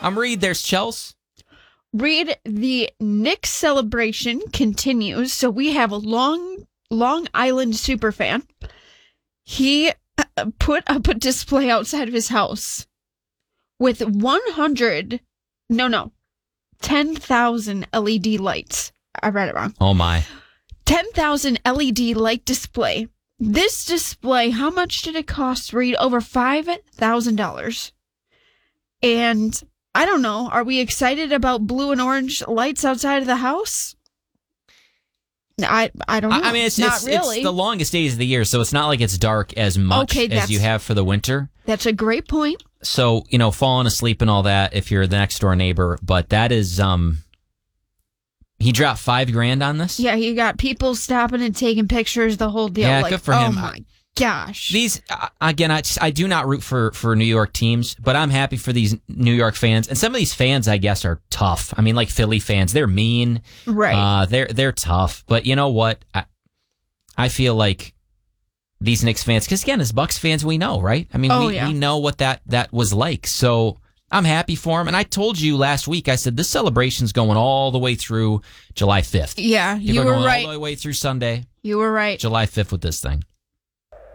I'm Reed. There's Chels. Reed, the Knicks celebration continues. So we have a Long Island superfan. He put up a display outside of his house with 10,000 LED lights. I read it wrong. Oh, my. 10,000 LED light display. This display, how much did it cost, Reed? Over $5,000. And I don't know. Are we excited about blue and orange lights outside of the house? I don't know. I mean, it's the longest days of the year, so it's not like it's dark as much as you have for the winter. That's a great point. So, falling asleep and all that if you're the next door neighbor, but that is, he dropped $5,000 on this? Yeah, he got people stopping and taking pictures, the whole deal. Yeah, good for him. Oh my gosh. These, again, I do not root for New York teams, but I'm happy for these New York fans. And some of these fans, I guess, are tough. I mean, like Philly fans, they're mean. Right. They're tough. But you know what? I feel like these Knicks fans, because again, as Bucks fans, we know, right? I mean, we know what that was like. So I'm happy for him. And I told you last week, I said, this celebration's going all the way through July 5th. Yeah, you were right. All the way through Sunday. You were right. July 5th with this thing.